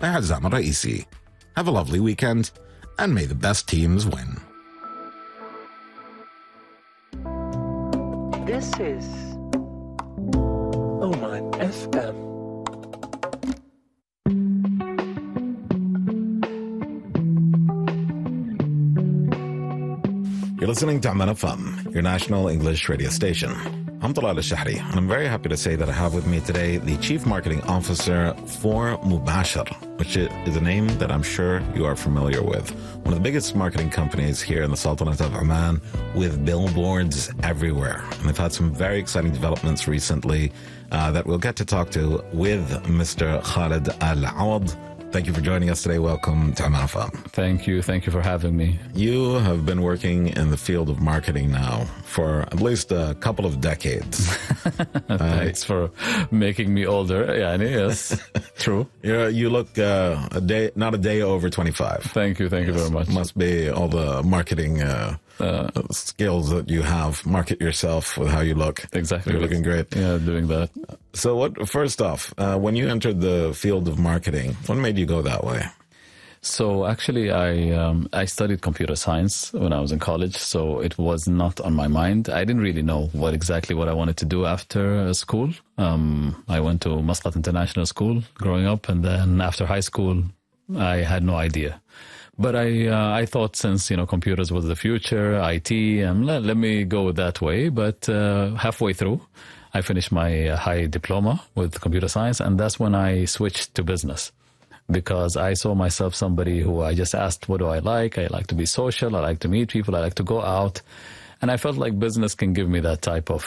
عزام الرئيسي. Have a lovely weekend and may the best teams win. This is Oman FM. You're listening to Oman FM, your national English radio station. I'm Talal Al-Shahri, and I'm very happy to say that I have with me today the Chief Marketing Officer for Mubashir, which is a name that I'm sure you are familiar with. One of the biggest marketing companies here in the Sultanate of Oman, with billboards everywhere. And they've had some very exciting developments recently that we'll get to talk to with Mr. Khalid Al-Awad. Thank you for joining us today. Welcome to Oman FM. Thank you. Thank you for having me. You have been working in the field of marketing now for at least a couple of decades. Thanks for making me older. Yes, true. You look not a day over 25. Thank you. Thank you very much. Must be all the marketing skills that you have. Market yourself with how you look. Exactly. You're looking great. Yeah, doing that. So first off, when you entered the field of marketing, what made you go that way? So actually, I studied computer science when I was in college, so it was not on my mind. I didn't really know what I wanted to do after school. I went to Muscat International School growing up, and then after high school, I had no idea. But I thought since, computers was the future, IT, let me go that way. But halfway through, I finished my high diploma with computer science, and that's when I switched to business. Because I saw myself somebody who I just asked, what do I like? I like to be social. I like to meet people. I like to go out. And I felt like business can give me that type of,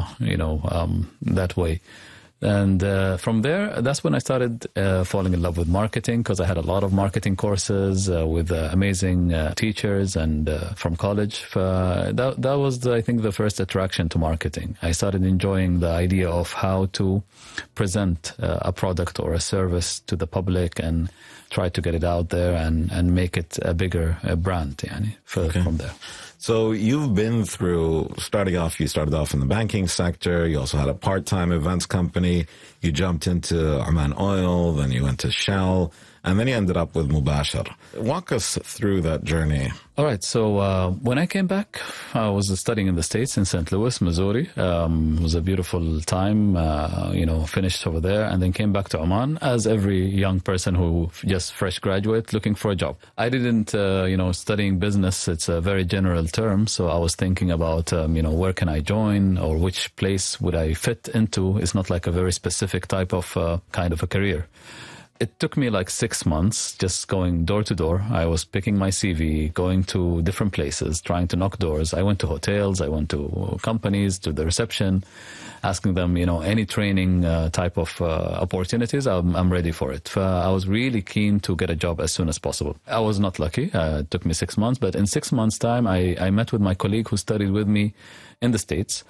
that way. And from there, that's when I started falling in love with marketing, because I had a lot of marketing courses with amazing teachers and from college. That was, I think, the first attraction to marketing. I started enjoying the idea of how to present a product or a service to the public and try to get it out there and make it a bigger brand from there. So you've been through, you started off in the banking sector. You also had a part-time events company. You jumped into Oman Oil, then you went to Shell, and then you ended up with Mubashir. Walk us through that journey. All right. So when I came back, I was studying in the States in St. Louis, Missouri. It was a beautiful time, finished over there, and then came back to Oman as every young person who just fresh graduate looking for a job. I didn't, studying business, it's a very general term. So I was thinking about, where can I join or which place would I fit into? It's not like a very specific type of kind of a career. It took me like 6 months just going door to door. I was picking my CV, going to different places, trying to knock doors. I went to hotels, I went to companies, to the reception, asking them, any training type of opportunities, I'm ready for it. I was really keen to get a job as soon as possible. I was not lucky. It took me 6 months, but in 6 months' time, I met with my colleague who studied with me in the States.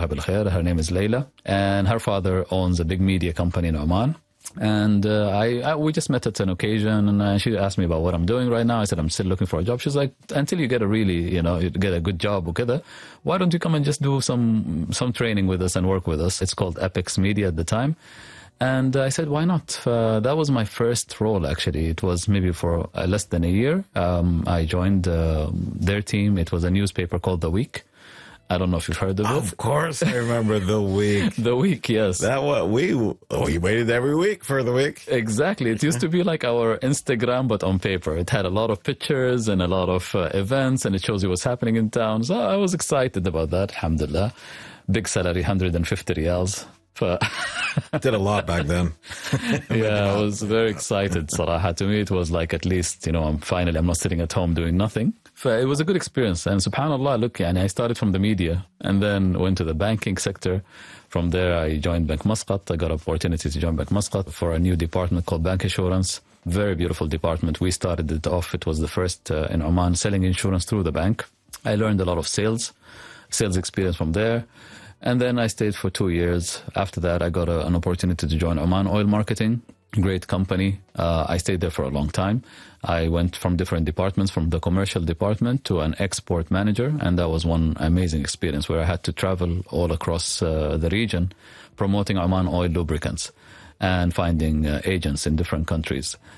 Her name is Layla, and her father owns a big media company in Oman. And we just met at an occasion, and she asked me about what I'm doing right now. I said, I'm still looking for a job. She's like, until you get you get a good job, why don't you come and just do some training with us and work with us? It's called Apex Media at the time. And I said, why not? That was my first role, actually. It was maybe for less than a year. I joined their team. It was a newspaper called The Week. I don't know if you've heard of it. Of course, I remember The Week. The Week, yes. You waited every week for The Week. Exactly. It used to be like our Instagram, but on paper. It had a lot of pictures and a lot of events, and it shows you what's happening in town. So I was excited about that, alhamdulillah. Big salary, 150 riyals. Did a lot back then. Yeah, I was very excited, Sarah. To me, it was like, at least, I'm not sitting at home doing nothing. It was a good experience. And subhanAllah, look, I started from the media and then went to the banking sector. From there, I joined Bank Muscat. I got an opportunity to join Bank Muscat for a new department called Bank Assurance. Very beautiful department. We started it off. It was the first in Oman selling insurance through the bank. I learned a lot of sales experience from there. And then I stayed for 2 years. After that, I got an opportunity to join Oman Oil Marketing. Great company. I stayed there for a long time. I went from different departments, from the commercial department to an export manager. And that was one amazing experience where I had to travel all across the region promoting Oman Oil lubricants and finding agents in different countries.